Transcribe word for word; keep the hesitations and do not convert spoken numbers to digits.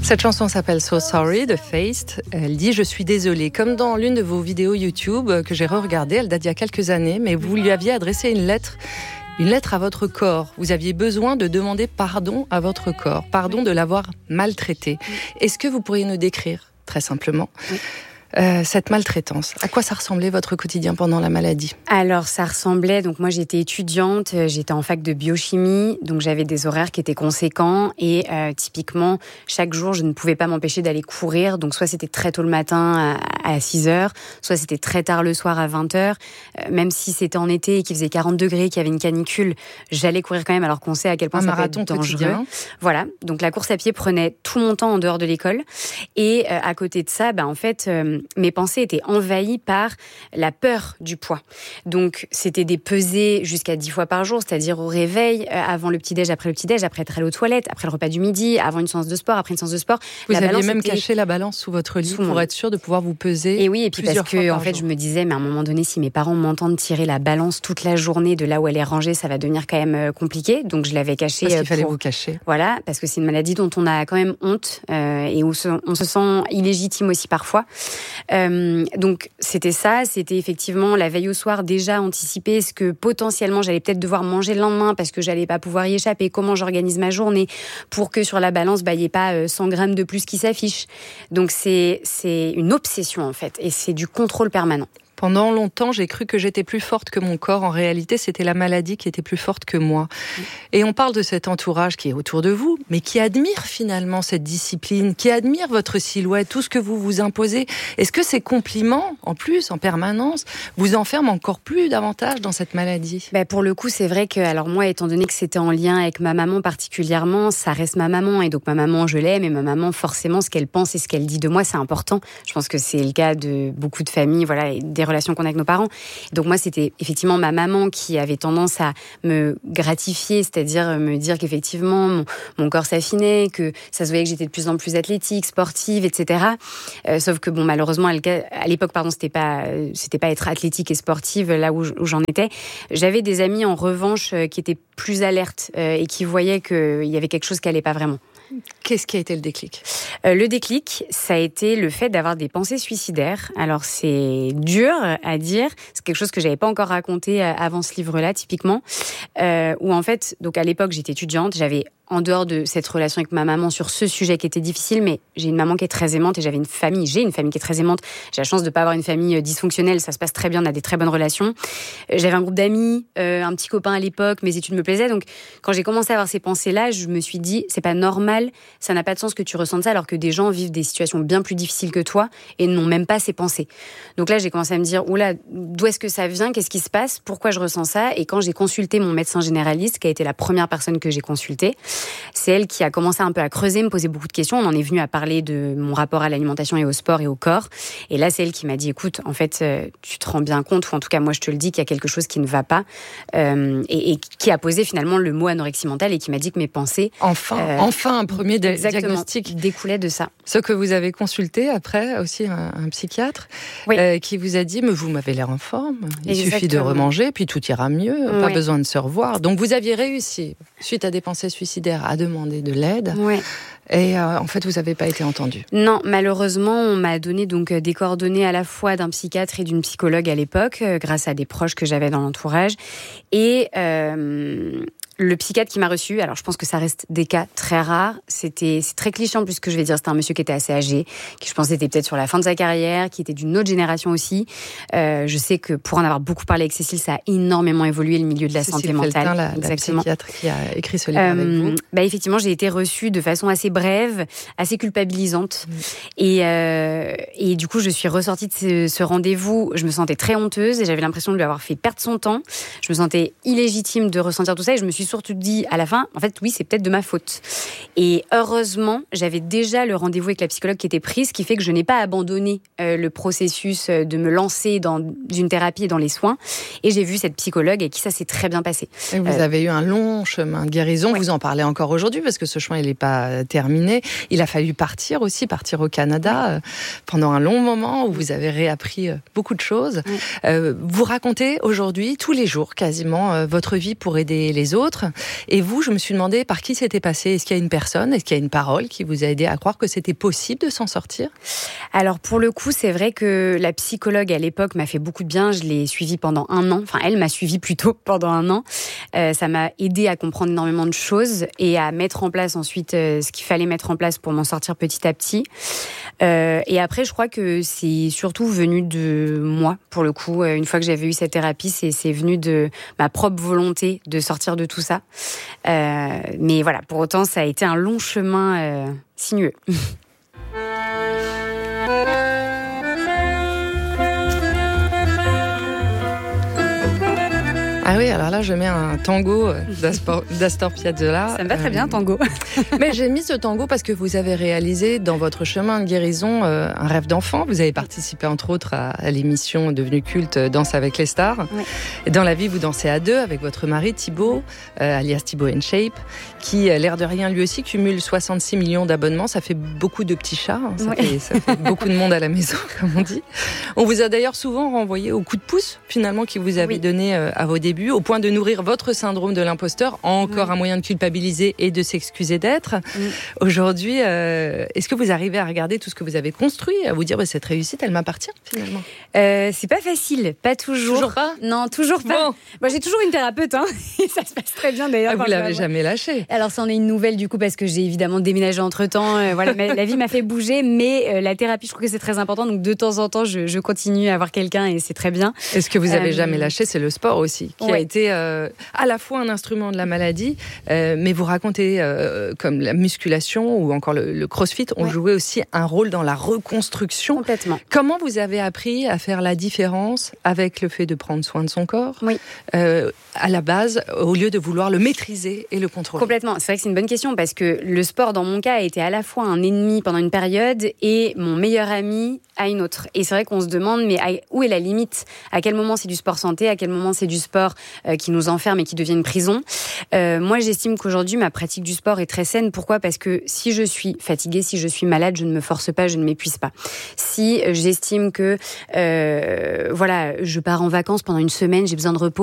Cette chanson s'appelle So Sorry de Feist. Elle dit « Je suis désolée ». Comme dans l'une de vos vidéos YouTube que j'ai re-regardée, elle date d'il y a quelques années, mais vous lui aviez adressé une lettre, une lettre à votre corps. Vous aviez besoin de demander pardon à votre corps, pardon de l'avoir maltraité. Est-ce que vous pourriez nous décrire, très simplement, oui. Euh, cette maltraitance, à quoi ça ressemblait votre quotidien pendant la maladie ? Alors ça ressemblait, donc moi j'étais étudiante, j'étais en fac de biochimie, donc j'avais des horaires qui étaient conséquents et euh, typiquement chaque jour je ne pouvais pas m'empêcher d'aller courir, donc soit c'était très tôt le matin à, à six heures, soit c'était très tard le soir à vingt heures, euh, même si c'était en été et qu'il faisait quarante degrés, qu'il y avait une canicule, j'allais courir quand même alors qu'on sait à quel point un ça peut être dangereux. Quotidien. Voilà, donc la course à pied prenait tout mon temps en dehors de l'école et euh, à côté de ça, bah, en fait... Euh, mes pensées étaient envahies par la peur du poids. Donc, c'était des pesées jusqu'à dix fois par jour, c'est-à-dire au réveil, avant le petit-déj, après le petit-déj, après être allé aux toilettes, après le repas du midi, avant une séance de sport, après une séance de sport. Vous la aviez même était... caché la balance sous votre lit sous pour mon... être sûr de pouvoir vous peser. Et oui, et puis parce que, en fait, jour. je me disais, mais à un moment donné, si mes parents m'entendent tirer la balance toute la journée de là où elle est rangée, ça va devenir quand même compliqué. Donc, je l'avais caché. Parce qu'il pour... fallait vous cacher. Voilà, parce que c'est une maladie dont on a quand même honte euh, et où on se sent illégitime aussi parfois. Euh, donc, c'était ça, c'était effectivement la veille au soir déjà anticiper ce que potentiellement j'allais peut-être devoir manger le lendemain parce que j'allais pas pouvoir y échapper, comment j'organise ma journée pour que sur la balance, bah, il n'y ait pas cent grammes de plus qui s'affichent. Donc c'est, c'est une obsession en fait et c'est du contrôle permanent. Pendant longtemps, j'ai cru que j'étais plus forte que mon corps. En réalité, c'était la maladie qui était plus forte que moi. Et on parle de cet entourage qui est autour de vous, mais qui admire finalement cette discipline, qui admire votre silhouette, tout ce que vous vous imposez. Est-ce que ces compliments, en plus, en permanence, vous enferment encore plus davantage dans cette maladie ? Ben pour le coup, c'est vrai que, alors moi, étant donné que c'était en lien avec ma maman particulièrement, ça reste ma maman. Et donc ma maman, je l'aime, et ma maman, forcément, ce qu'elle pense et ce qu'elle dit de moi, c'est important. Je pense que c'est le cas de beaucoup de familles, voilà, des relation qu'on a avec nos parents. Donc moi, c'était effectivement ma maman qui avait tendance à me gratifier, c'est-à-dire me dire qu'effectivement, mon, mon corps s'affinait, que ça se voyait que j'étais de plus en plus athlétique, sportive, et cetera. Euh, sauf que bon, malheureusement, à l'époque, pardon, c'était pas, c'était pas être athlétique et sportive là où, où j'en étais. J'avais des amis, en revanche, qui étaient plus alertes euh, et qui voyaient qu'il y avait quelque chose qui allait pas vraiment. Qu'est-ce qui a été le déclic ? euh, Le déclic, ça a été le fait d'avoir des pensées suicidaires. Alors, c'est dur à dire. C'est quelque chose que j'avais pas encore raconté avant ce livre-là, typiquement. Euh, où en fait, donc à l'époque, j'étais étudiante. J'avais, en dehors de cette relation avec ma maman sur ce sujet qui était difficile, mais j'ai une maman qui est très aimante et j'avais une famille, j'ai une famille qui est très aimante. J'ai la chance de pas avoir une famille dysfonctionnelle. Ça se passe très bien. On a des très bonnes relations. J'avais un groupe d'amis, euh, un petit copain à l'époque. Mes études me plaisaient. Donc, quand j'ai commencé à avoir ces pensées-là, je me suis dit, c'est pas normal. Ça n'a pas de sens que tu ressentes ça alors que des gens vivent des situations bien plus difficiles que toi et n'ont même pas ces pensées. Donc là, j'ai commencé à me dire, oula, d'où est-ce que ça vient ? Qu'est-ce qui se passe ? Pourquoi je ressens ça ? Et quand j'ai consulté mon médecin généraliste, qui a été la première personne que j'ai consultée, c'est elle qui a commencé un peu à creuser, me poser beaucoup de questions. On en est venu à parler de mon rapport à l'alimentation et au sport et au corps. Et là, c'est elle qui m'a dit, écoute, en fait, euh, tu te rends bien compte, ou en tout cas, moi, je te le dis, qu'il y a quelque chose qui ne va pas. Euh, et, et qui a posé finalement le mot anorexie mentale et qui m'a dit que mes pensées... Enfin, euh, enfin un premier diagnostic découlait de ça. Ce que vous avez consulté après, aussi un, un psychiatre, oui. euh, qui vous a dit, mais vous m'avez l'air en forme, il Exactement. suffit de remanger, puis tout ira mieux, oui. pas besoin de se revoir. Donc vous aviez réussi, suite à des pensées suicidaires, à demander de l'aide. Oui. Et euh, en fait, vous n'avez pas été entendu. Non, malheureusement, on m'a donné donc des coordonnées à la fois d'un psychiatre et d'une psychologue à l'époque, euh, grâce à des proches que j'avais dans l'entourage. Et euh, le psychiatre qui m'a reçu, alors je pense que ça reste des cas très rares. C'était, c'est très cliché en plus ce que je vais dire. C'était un monsieur qui était assez âgé, qui je pense était peut-être sur la fin de sa carrière, qui était d'une autre génération aussi. Euh, je sais que pour en avoir beaucoup parlé avec Cécile, ça a énormément évolué le milieu de la Cécile santé mentale. Feltin, la, la psychiatre qui a écrit ce livre euh, avec vous. Bah effectivement, j'ai été reçue de façon assez brève, assez culpabilisante. Mmh. Et, euh, et du coup, je suis ressortie de ce, ce rendez-vous. Je me sentais très honteuse et j'avais l'impression de lui avoir fait perdre son temps. Je me sentais illégitime de ressentir tout ça et je me suis surtout dit à la fin, en fait, oui, c'est peut-être de ma faute. Et heureusement, j'avais déjà le rendez-vous avec la psychologue qui était prise, ce qui fait que je n'ai pas abandonné euh, le processus de me lancer dans une thérapie et dans les soins. Et j'ai vu cette psychologue et qui ça s'est très bien passé. Et vous euh, avez eu un long chemin de guérison. Ouais. Vous en parlez encore aujourd'hui parce que ce chemin, il n'est pas terminé. Il a fallu partir aussi, partir au Canada euh, pendant un long moment où vous avez réappris euh, beaucoup de choses. Ouais. Euh, vous racontez aujourd'hui, tous les jours quasiment, euh, votre vie pour aider les autres. autres. Et vous, je me suis demandé par qui c'était passé. Est-ce qu'il y a une personne, est-ce qu'il y a une parole qui vous a aidé à croire que c'était possible de s'en sortir ? Alors pour le coup, c'est vrai que la psychologue à l'époque m'a fait beaucoup de bien. Je l'ai suivie pendant un an. Enfin, elle m'a suivie plutôt pendant un an. Euh, ça m'a aidé à comprendre énormément de choses et à mettre en place ensuite euh, ce qu'il fallait mettre en place pour m'en sortir petit à petit. Euh, et après, je crois que c'est surtout venu de moi, pour le coup. Une fois que j'avais eu cette thérapie, c'est, c'est venu de ma propre volonté de sortir de tout ça. Euh, mais voilà, pour autant, ça a été un long chemin euh, sinueux. Ah oui, alors là, je mets un tango d'Astor, d'Astor Piazzolla. Ça me va très bien, tango. Mais j'ai mis ce tango parce que vous avez réalisé dans votre chemin de guérison euh, un rêve d'enfant. Vous avez participé entre autres à, à l'émission devenue culte Danse avec les stars. Oui. Et dans la vie, vous dansez à deux avec votre mari Thibaut, euh, alias Thibaut InShape, qui, l'air de rien, lui aussi cumule soixante-six millions d'abonnements. Ça fait beaucoup de petits chats. Hein. Ça, oui. fait, ça fait beaucoup de monde à la maison, comme on dit. On vous a d'ailleurs souvent renvoyé au coup de pouce, finalement, qui vous avez oui. donné euh, à vos débuts, au point de nourrir votre syndrome de l'imposteur, encore oui. un moyen de culpabiliser et de s'excuser d'être. Oui. Aujourd'hui, euh, est-ce que vous arrivez à regarder tout ce que vous avez construit, à vous dire bah, cette réussite, elle m'appartient finalement ? euh, C'est pas facile, pas toujours. Toujours pas ? Non, toujours pas. Bon. Moi, j'ai toujours une thérapeute, hein, et ça se passe très bien d'ailleurs. Ah, vous l'avez jamais lâché ? Alors, c'en est une nouvelle du coup parce que j'ai évidemment déménagé entre temps. Euh, voilà, la vie m'a fait bouger, mais euh, la thérapie, je trouve que c'est très important. Donc, de temps en temps, je, je continue à avoir quelqu'un et c'est très bien. Et ce que vous avez euh, jamais lâché, c'est le sport aussi, qui ouais. a été euh, à la fois un instrument de la maladie, euh, mais vous racontez euh, comme la musculation ou encore le, le crossfit ont ouais. joué aussi un rôle dans la reconstruction. Complètement. Comment vous avez appris à faire la différence avec le fait de prendre soin de son corps oui. euh, à la base, au lieu de vouloir le maîtriser et le contrôler ? Complètement. C'est vrai que c'est une bonne question parce que le sport, dans mon cas, a été à la fois un ennemi pendant une période et mon meilleur ami à une autre. Et c'est vrai qu'on se demande, mais où est la limite ? À quel moment c'est du sport santé ? À quel moment c'est du sport euh, qui nous enferme et qui devient une prison ? euh, Moi, j'estime qu'aujourd'hui, ma pratique du sport est très saine. Pourquoi ? Parce que si je suis fatiguée, si je suis malade, je ne me force pas, je ne m'épuise pas. Si j'estime que, euh, voilà, je pars en vacances pendant une semaine, j'ai besoin de repos,